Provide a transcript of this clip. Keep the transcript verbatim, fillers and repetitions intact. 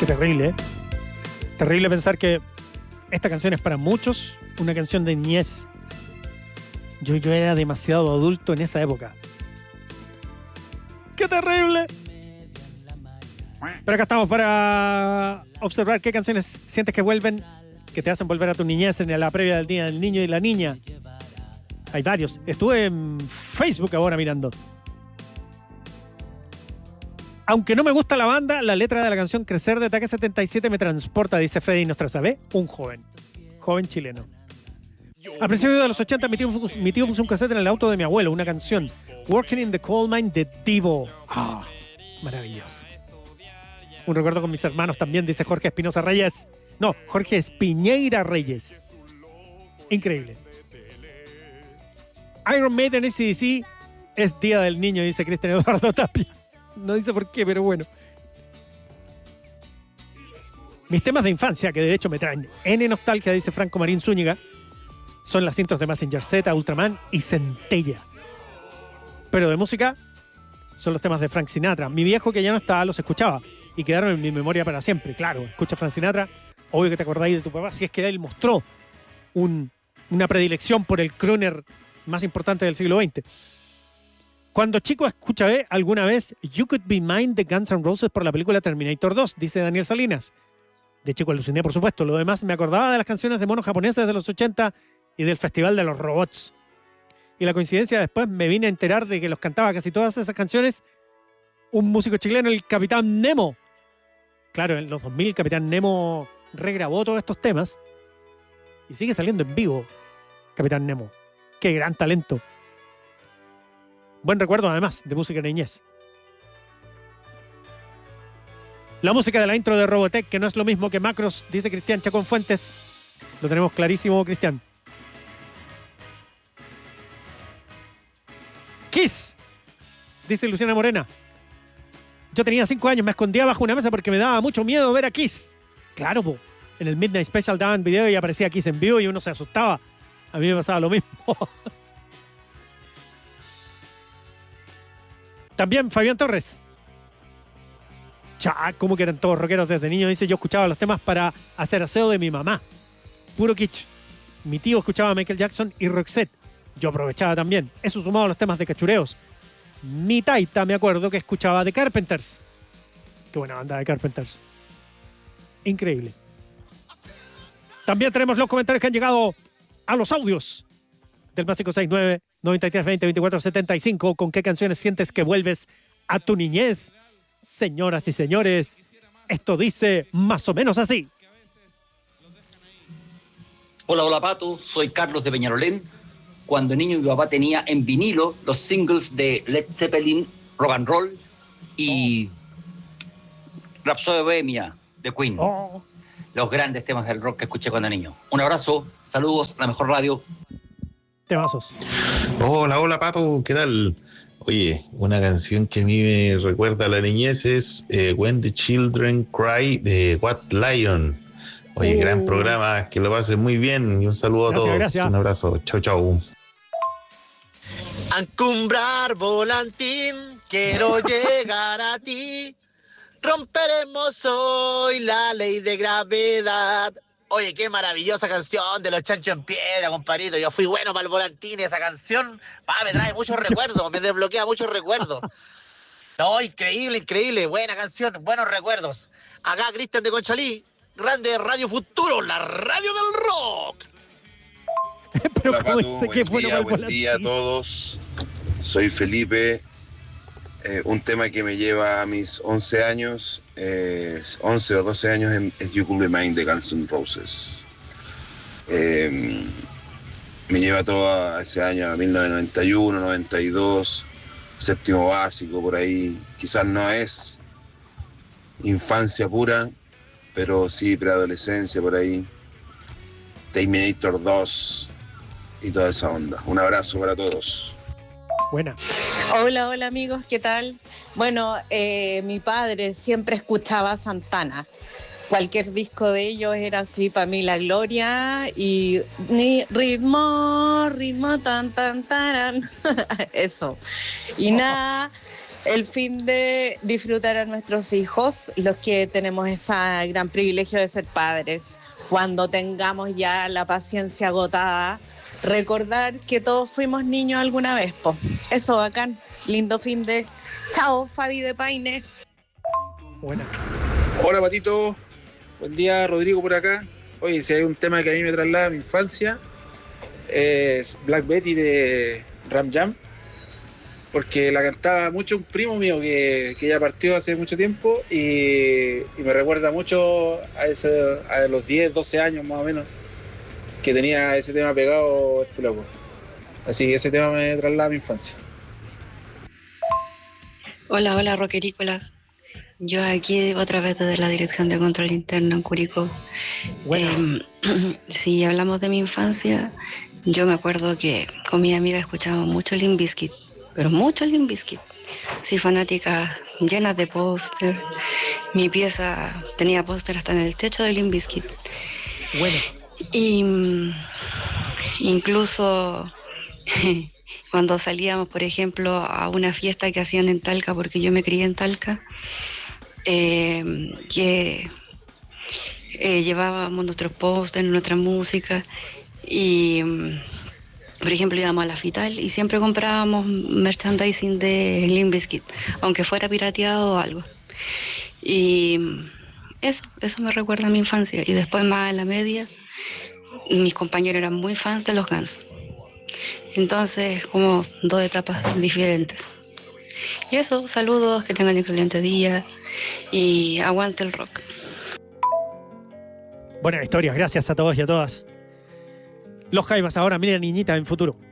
Qué terrible, ¿eh? Terrible pensar que esta canción es para muchos una canción de niñez. Yo, yo era demasiado adulto en esa época. ¡Qué terrible! Pero acá estamos para observar qué canciones sientes que vuelven, que te hacen volver a tu niñez en la previa del Día del Niño y la Niña. Hay varios. Estuve en Facebook ahora mirando. Aunque no me gusta la banda, la letra de la canción Crecer de Ataque setenta y siete me transporta, dice Freddy Nostrasabe, un joven. Joven chileno. A principios de los ochenta, mi tío, mi tío puso un cassette en el auto de mi abuelo, una canción. Working in the Coal Mine de Divo. Ah, maravilloso. Un recuerdo con mis hermanos también, dice Jorge Espinosa Reyes. No, Jorge Espiñeira Reyes. Increíble. Iron Maiden A C D C es Día del Niño, dice Cristian Eduardo Tapia. No dice por qué, pero bueno. Mis temas de infancia, que de hecho me traen N nostalgia, dice Franco Marín Zúñiga, son las intros de Mazinger Z, Ultraman y Centella. Pero de música son los temas de Frank Sinatra. Mi viejo, que ya no está, los escuchaba y quedaron en mi memoria para siempre. Claro, escucha Frank Sinatra, obvio que te acordáis de tu papá, si es que él mostró un, una predilección por el crooner más importante del siglo veinte. Cuando chico escuché alguna vez You Could Be Mine de Guns N' Roses por la película Terminator dos, dice Daniel Salinas. De chico aluciné, por supuesto. Lo demás me acordaba de las canciones de monos japoneses de los ochenta y del Festival de los Robots. Y la coincidencia, después me vine a enterar de que los cantaba casi todas esas canciones un músico chileno, el Capitán Nemo. Claro, en los dos mil Capitán Nemo regrabó todos estos temas y sigue saliendo en vivo Capitán Nemo. Qué gran talento. Buen recuerdo, además, de música de niñez. La música de la intro de Robotech, que no es lo mismo que Macros, dice Cristian Chacón Fuentes. Lo tenemos clarísimo, Cristian. Kiss, dice Luciana Morena. Yo tenía cinco años, me escondía bajo una mesa porque me daba mucho miedo ver a Kiss. Claro, po. En el Midnight Special daban video y aparecía Kiss en vivo y uno se asustaba. A mí me pasaba lo mismo. También Fabián Torres. Cha, como que eran todos rockeros desde niño. Dice, yo escuchaba los temas para hacer aseo de mi mamá. Puro kitsch. Mi tío escuchaba a Michael Jackson y Roxette. Yo aprovechaba también. Eso sumado a los temas de cachureos. Mi taita, me acuerdo, que escuchaba The Carpenters. Qué buena banda de Carpenters. Increíble. También tenemos los comentarios que han llegado a los audios del más cinco seis nueve, noventa y tres veinte, veinticuatro setenta y cinco. ¿Con qué canciones sientes que vuelves a tu niñez? Señoras y señores, esto dice más o menos así. Hola, hola Pato, soy Carlos de Peñarolén. Cuando niño mi papá tenía en vinilo los singles de Led Zeppelin, Rock and Roll y Rhapsody Bohemia de Queen. Oh. Los grandes temas del rock que escuché cuando niño. Un abrazo, saludos, la mejor radio. Temazos. Hola, hola Pato, ¿qué tal? Oye, una canción que a mí me recuerda a la niñez es eh, When the Children Cry de White Lion. Oye, uh. gran programa, que lo pasen muy bien y un saludo gracias, a todos. Gracias. Un abrazo, chau, chau. Encumbrar volantín, quiero llegar a ti. Romperemos hoy la ley de gravedad. Oye, qué maravillosa canción de los Chanchos en Piedra, compadrito. Yo fui bueno para el volantín. Esa canción pa, me trae muchos recuerdos, me desbloquea muchos recuerdos. No, increíble, increíble. Buena canción, buenos recuerdos. Acá Cristian de Conchalí, grande Radio Futuro, la radio del rock. Pero hola, ¿cómo Patu, dice buen que es bueno día, para el buen volantín? día a todos. Soy Felipe. Eh, un tema que me lleva a mis once años, eh, once o doce años, es You Could Be Mine de Guns N' Roses. Eh, me lleva todo a ese año, a mil novecientos noventa y uno, noventa y dos, séptimo básico, por ahí. Quizás no es infancia pura, pero sí preadolescencia, por ahí. Terminator dos y toda esa onda. Un abrazo para todos. Buena. Hola, hola amigos, ¿qué tal? Bueno, eh, mi padre siempre escuchaba Santana. Cualquier disco de ellos era así para mí la gloria y ni ritmo, ritmo tan tan taran, eso. Y nada, el fin de disfrutar a nuestros hijos, los que tenemos ese gran privilegio de ser padres. Cuando tengamos ya la paciencia agotada, recordar que todos fuimos niños alguna vez, po. Eso, bacán. Lindo fin de... Chao, Fabi de Paine. Buena. Hola, Patito. Buen día, Rodrigo por acá. Oye, si hay un tema que a mí me traslada a mi infancia, es Black Betty de Ram Jam, porque la cantaba mucho un primo mío que, que ya partió hace mucho tiempo y, y me recuerda mucho a, ese, a los diez, doce años más o menos que tenía ese tema pegado este loco. Así que ese tema me traslada a mi infancia. Hola, hola, rockerícolas. Yo aquí otra vez desde la Dirección de Control Interno en Curicó. Bueno. Eh, si hablamos de mi infancia, yo me acuerdo que con mi amiga escuchábamos mucho Limp Bizkit, pero mucho Limp Bizkit. Sí, fanáticas llenas de póster. Mi pieza tenía póster hasta en el techo de Limp Bizkit. Bueno. Y mm, incluso cuando salíamos, por ejemplo, a una fiesta que hacían en Talca, porque yo me crié en Talca, eh, que eh, llevábamos nuestros pósters, nuestra música y, por ejemplo, íbamos a la Fital y siempre comprábamos merchandising de Limp Bizkit, aunque fuera pirateado o algo. Y eso, eso me recuerda a mi infancia. Y después más en la media, mis compañeros eran muy fans de los Guns. Entonces, como dos etapas diferentes. Y eso, saludos, que tengan un excelente día y aguante el rock. Buenas historias, gracias a todos y a todas. Los Jaivas ahora, mira niñita en futuro.